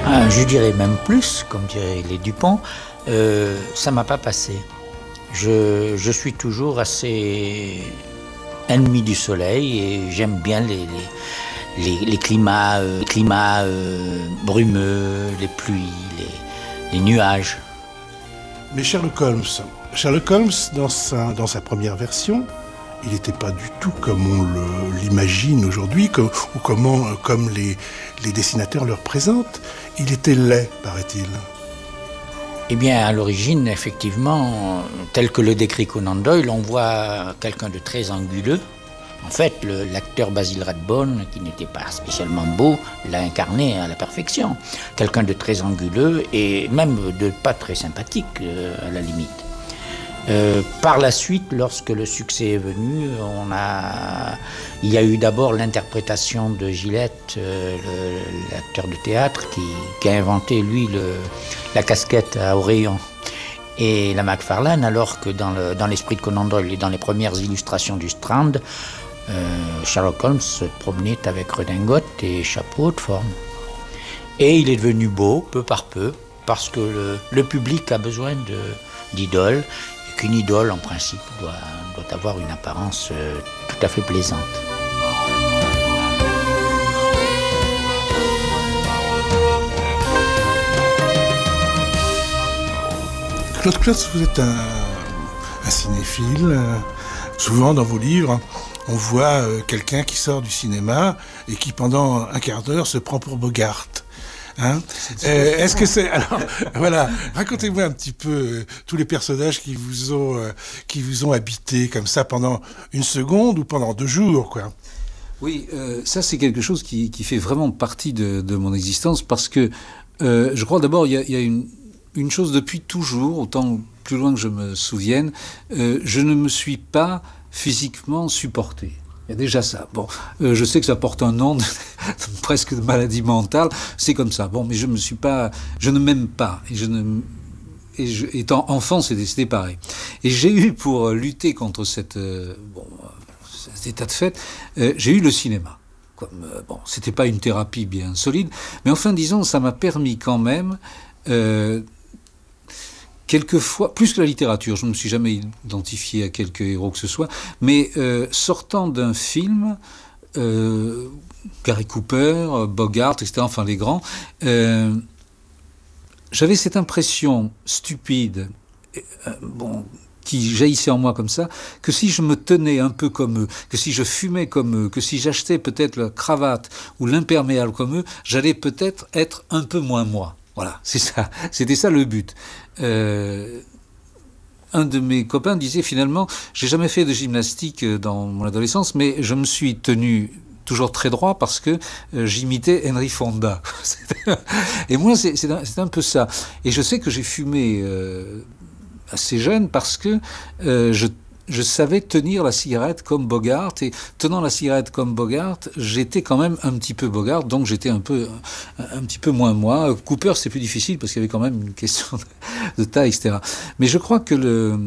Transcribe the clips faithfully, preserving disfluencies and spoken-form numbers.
Ah, je dirais même plus, comme diraient les Dupont, euh, ça m'a pas passé. Je, je suis toujours assez ennemi du soleil et j'aime bien les, les, les, les climats, euh, les climats euh, brumeux, les pluies, les, les nuages. Mais Sherlock Holmes, Sherlock Holmes, dans sa, dans sa première version, il n'était pas du tout comme on le, l'imagine aujourd'hui, comme, ou comment, comme les, les dessinateurs le représentent. Il était laid, paraît-il. Eh bien, à l'origine, effectivement, tel que le décrit Conan Doyle, on voit quelqu'un de très anguleux. En fait, le, l'acteur Basil Rathbone, qui n'était pas spécialement beau, l'a incarné à la perfection. Quelqu'un de très anguleux et même de pas très sympathique, euh, à la limite. Euh, par la suite, lorsque le succès est venu, on a, il y a eu d'abord l'interprétation de Gillette, euh, le, l'acteur de théâtre, qui, qui a inventé, lui, le, la casquette à oreillons. Et la McFarlane, alors que dans, le, dans l'esprit de Conan Doyle et dans les premières illustrations du Strand, euh, Sherlock Holmes se promenait avec redingote et chapeau de forme. Et il est devenu beau, peu par peu, parce que le, le public a besoin de, d'idoles, et qu'une idole, en principe, doit, doit avoir une apparence euh, tout à fait plaisante. Claude Klotz, vous êtes un, un cinéphile. Euh, souvent, dans vos livres, on voit euh, quelqu'un qui sort du cinéma et qui, pendant un quart d'heure, se prend pour Bogart. Hein euh, est-ce que c'est... Alors, voilà, racontez-moi un petit peu euh, tous les personnages qui vous ont, euh, qui vous ont habité comme ça pendant une seconde ou pendant deux jours, quoi. Oui, euh, ça, c'est quelque chose qui, qui fait vraiment partie de, de mon existence parce que euh, je crois d'abord, il y a, il y a une... Une chose depuis toujours, autant plus loin que je me souvienne, euh, je ne me suis pas physiquement supporté. Il y a déjà ça. Bon, euh, je sais que ça porte un nom de, de, presque de maladie mentale. C'est comme ça. Bon, mais je me suis pas, je ne m'aime pas. Et je ne, et je, étant enfant, c'était, c'était pareil. Et j'ai eu pour lutter contre cette, euh, bon, cet état de fait, euh, j'ai eu le cinéma. Comme, euh, bon, c'était pas une thérapie bien solide, mais enfin, disons, ça m'a permis quand même. Euh, Quelquefois, plus que la littérature, je ne me suis jamais identifié à quelque héros que ce soit, mais euh, sortant d'un film, euh, Gary Cooper, Bogart, et cetera, enfin les grands, euh, j'avais cette impression stupide, euh, bon, qui jaillissait en moi comme ça, que si je me tenais un peu comme eux, que si je fumais comme eux, que si j'achetais peut-être la cravate ou l'imperméable comme eux, j'allais peut-être être un peu moins moi. Voilà, c'est ça, c'était ça le but. Euh, un de mes copains disait finalement, j'ai jamais fait de gymnastique dans mon adolescence, mais je me suis tenu toujours très droit parce que euh, j'imitais Henry Fonda. Et moi, c'est, c'est, un, c'est un peu ça. Et je sais que j'ai fumé euh, assez jeune parce que euh, je Je savais tenir la cigarette comme Bogart, et tenant la cigarette comme Bogart, j'étais quand même un petit peu Bogart, donc j'étais un peu, un, un petit peu moins moi. Cooper, c'est plus difficile parce qu'il y avait quand même une question de, de taille, et cetera. Mais je crois que le,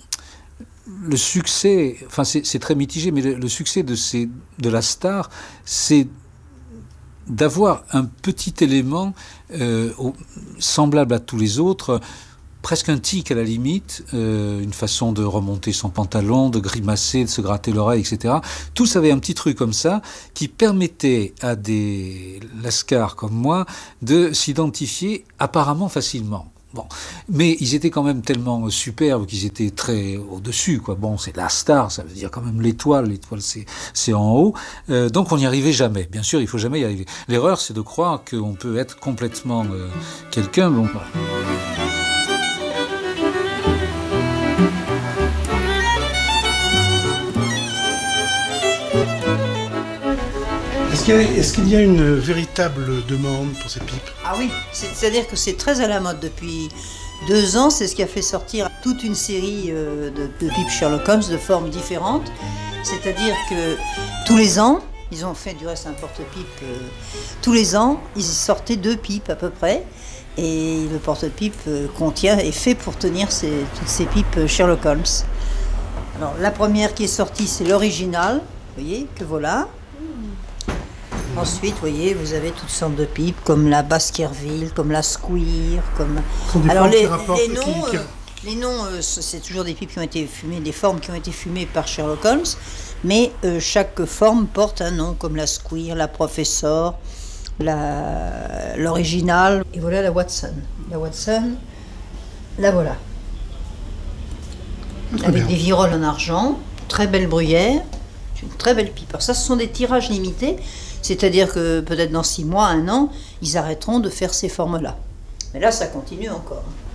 le succès, enfin c'est, c'est très mitigé, mais le, le succès de, ces, de la star, c'est d'avoir un petit élément euh, au, semblable à tous les autres, presque un tic à la limite, euh, une façon de remonter son pantalon, de grimacer, de se gratter l'oreille, et cetera. Tous avaient un petit truc comme ça qui permettait à des lascars comme moi de s'identifier apparemment facilement. Bon, mais ils étaient quand même tellement superbes qu'ils étaient très au-dessus, quoi. Bon, c'est la star, ça veut dire quand même l'étoile. L'étoile, c'est, c'est en haut. Euh, donc on n'y arrivait jamais. Bien sûr, il faut jamais y arriver. L'erreur, c'est de croire qu'on peut être complètement euh, quelqu'un. Bon, voilà. Est-ce qu'il y a, est-ce qu'il y a une véritable demande pour ces pipes ? Ah oui, c'est-à-dire que c'est très à la mode depuis deux ans. C'est ce qui a fait sortir toute une série euh, de, de pipes Sherlock Holmes de formes différentes. C'est-à-dire que tous les ans, ils ont fait du reste un porte-pipe, euh, tous les ans, ils sortaient deux pipes à peu près. Et le porte-pipe euh, contient, est fait pour tenir ces, toutes ces pipes Sherlock Holmes. Alors la première qui est sortie, c'est l'original, vous voyez, que voilà. Ensuite, vous voyez, vous avez toutes sortes de pipes, comme la Baskerville, comme la Squire, comme... Ce sont des Alors formes les, qui rapportent- les noms, qui- qui- euh, les noms euh, c'est toujours des pipes qui ont été fumées, des formes qui ont été fumées par Sherlock Holmes, mais euh, chaque forme porte un nom, comme la Squire, la Professor, la, l'original. Et voilà la Watson. La Watson, la voilà. Très Avec bien. des viroles en argent, très belle bruyère, c'est une très belle pipe. Alors ça, ce sont des tirages limités, c'est-à-dire que peut-être dans six mois, un an, ils arrêteront de faire ces formes-là. Mais là, ça continue encore.